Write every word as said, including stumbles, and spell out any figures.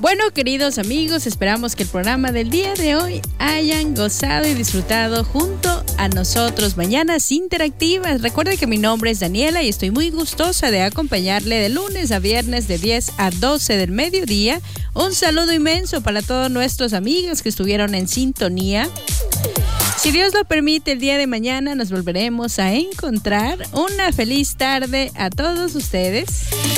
Bueno, queridos amigos, esperamos que el programa del día de hoy hayan gozado y disfrutado junto a nosotros. Mañanas interactivas. Recuerden que mi nombre es Daniela y estoy muy gustosa de acompañarle de lunes a viernes de diez a doce del mediodía. Un saludo inmenso para todos nuestros amigos que estuvieron en sintonía. Si Dios lo permite, el día de mañana nos volveremos a encontrar. Una feliz tarde a todos ustedes.